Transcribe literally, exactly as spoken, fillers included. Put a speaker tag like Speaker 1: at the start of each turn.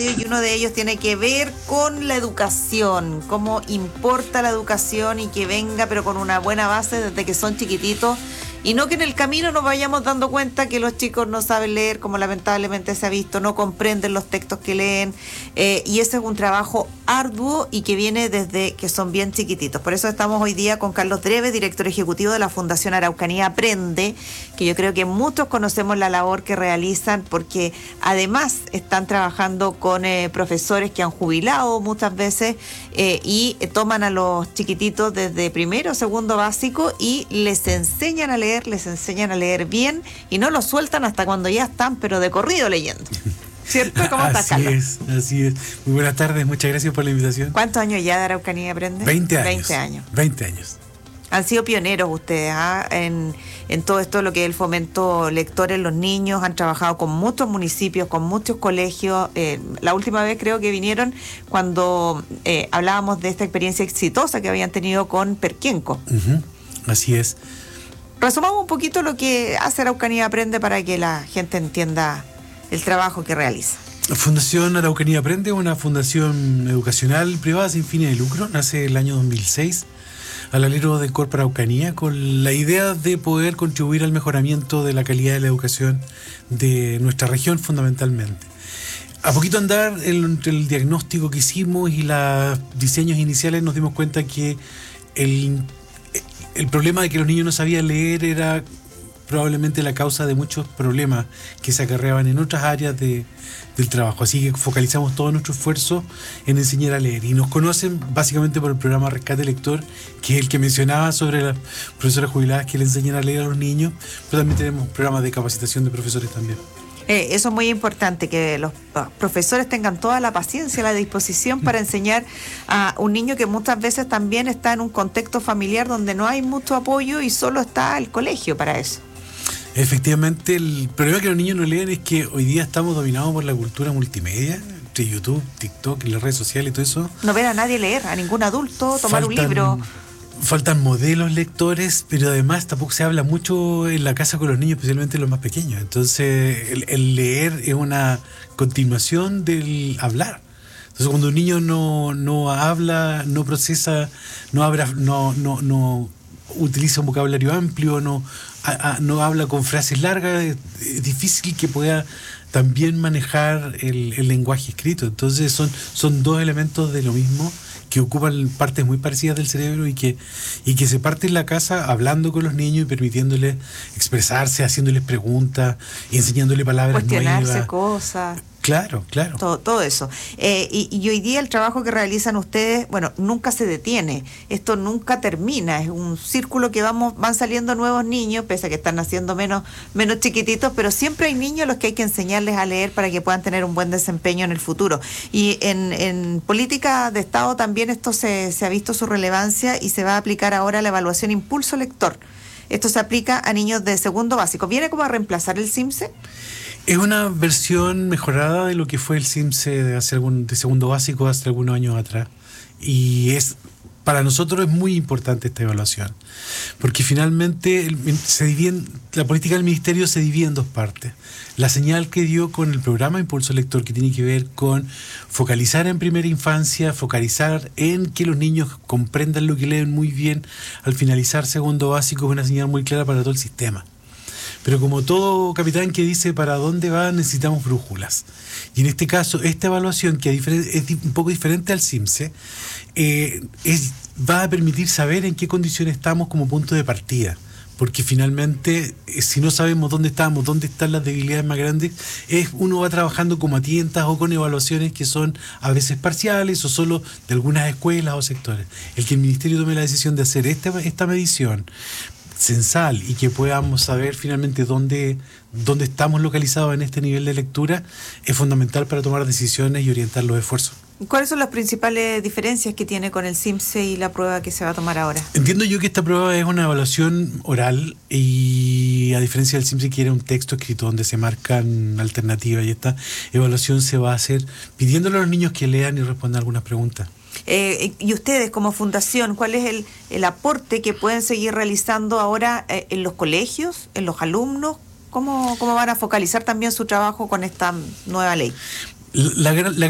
Speaker 1: radio y uno de ellos tiene que ver con la educación, cómo importa la educación y que venga pero con una buena base desde que son chiquititos. Y no que en el camino nos vayamos dando cuenta que los chicos no saben leer, como lamentablemente se ha visto, no comprenden los textos que leen, eh, y ese es un trabajo arduo y que viene desde que son bien chiquititos. Por eso estamos hoy día con Carlos Dreves, director ejecutivo de la Fundación Araucanía Aprende, que yo creo que muchos conocemos la labor que realizan, porque además están trabajando con eh, profesores que han jubilado muchas veces eh, y toman a los chiquititos desde primero, segundo básico y les enseñan a leer les enseñan a leer bien y no los sueltan hasta cuando ya están, pero de corrido leyendo. ¿Cierto? ¿Cómo estás, Carlos?
Speaker 2: Así es, así es. Muy buenas tardes, muchas gracias por la invitación.
Speaker 1: ¿Cuántos años ya de Araucanía Aprende?
Speaker 2: veinte años.
Speaker 1: veinte años.
Speaker 2: veinte años.
Speaker 1: Han sido pioneros ustedes ¿ah? en, en todo esto, lo que es el fomento lector en los niños. Han trabajado con muchos municipios, con muchos colegios. Eh, la última vez creo que vinieron cuando eh, hablábamos de esta experiencia exitosa que habían tenido con Perquenco.
Speaker 2: Uh-huh. Así es.
Speaker 1: Resumamos un poquito lo que hace Araucanía Aprende para que la gente entienda el trabajo que realiza.
Speaker 2: La Fundación Araucanía Aprende es una fundación educacional privada sin fines de lucro. Nace el año dos mil seis al alero de Corp Araucanía con la idea de poder contribuir al mejoramiento de la calidad de la educación de nuestra región fundamentalmente. A poquito andar, el, el diagnóstico que hicimos y los diseños iniciales nos dimos cuenta que el El problema de que los niños no sabían leer era probablemente la causa de muchos problemas que se acarreaban en otras áreas de, del trabajo. Así que focalizamos todo nuestro esfuerzo en enseñar a leer. Y nos conocen básicamente por el programa Rescate Lector, que es el que mencionaba sobre las profesoras jubiladas que le enseñan a leer a los niños, pero también tenemos programas de capacitación de profesores también.
Speaker 1: Eh, eso es muy importante, que los profesores tengan toda la paciencia, la disposición para enseñar a un niño que muchas veces también está en un contexto familiar donde no hay mucho apoyo y solo está el colegio para eso.
Speaker 2: Efectivamente, el problema que los niños no leen es que hoy día estamos dominados por la cultura multimedia, entre YouTube, TikTok, las redes sociales y todo eso.
Speaker 1: No ver a nadie leer, a ningún adulto tomar
Speaker 2: Faltan,
Speaker 1: un libro.
Speaker 2: Faltan modelos lectores, pero además tampoco se habla mucho en la casa con los niños, especialmente los más pequeños. Entonces, el, el leer es una continuación del hablar. Entonces, cuando un niño no, no habla, no procesa, no, habla, no, no, no utiliza un vocabulario amplio, no, a, a, no habla con frases largas, es, es difícil que pueda también manejar el, el lenguaje escrito. Entonces, son, son dos elementos de lo mismo que ocupan partes muy parecidas del cerebro y que, y que se parte en la casa hablando con los niños y permitiéndoles expresarse, haciéndoles preguntas, enseñándoles palabras nuevas.
Speaker 1: Cuestionarse cosas.
Speaker 2: Claro, claro.
Speaker 1: Todo, todo eso. Eh, y, y hoy día el trabajo que realizan ustedes, bueno, nunca se detiene. Esto nunca termina. Es un círculo que vamos, van saliendo nuevos niños, pese a que están naciendo menos, menos chiquititos, pero siempre hay niños a los que hay que enseñarles a leer para que puedan tener un buen desempeño en el futuro. Y en, en política de Estado también esto se, se ha visto su relevancia y se va a aplicar ahora la evaluación Impulso Lector. Esto se aplica a niños de segundo básico. ¿Viene como a reemplazar el CIMSE?
Speaker 2: Es una versión mejorada de lo que fue el CIMSE de, hace algún, de segundo básico hace algunos años atrás. Y es para nosotros es muy importante esta evaluación, porque finalmente el, se divide, la política del ministerio se divide en dos partes. La señal que dio con el programa Impulso Lector, que tiene que ver con focalizar en primera infancia, focalizar en que los niños comprendan lo que leen muy bien al finalizar segundo básico, es una señal muy clara para todo el sistema. Pero como todo capitán que dice para dónde va, necesitamos brújulas. Y en este caso, esta evaluación, que es un poco diferente al CIMSE, eh, es, va a permitir saber en qué condiciones estamos como punto de partida. Porque finalmente, eh, si no sabemos dónde estamos, dónde están las debilidades más grandes, es uno va trabajando como a tientas o con evaluaciones que son a veces parciales o solo de algunas escuelas o sectores. El que el ministerio tome la decisión de hacer esta, esta medición censal y que podamos saber finalmente dónde, dónde estamos localizados en este nivel de lectura es fundamental para tomar decisiones y orientar los esfuerzos.
Speaker 1: ¿Cuáles son las principales diferencias que tiene con el CIMSE y la prueba que se va a tomar ahora?
Speaker 2: Entiendo yo que esta prueba es una evaluación oral y a diferencia del CIMSE, que era un texto escrito donde se marcan alternativas, y esta evaluación se va a hacer pidiéndole a los niños que lean y respondan algunas preguntas.
Speaker 1: Eh, y ustedes como fundación, ¿cuál es el, el aporte que pueden seguir realizando ahora eh, en los colegios, en los alumnos? ¿Cómo, cómo van a focalizar también su trabajo con esta nueva ley?
Speaker 2: La, la, la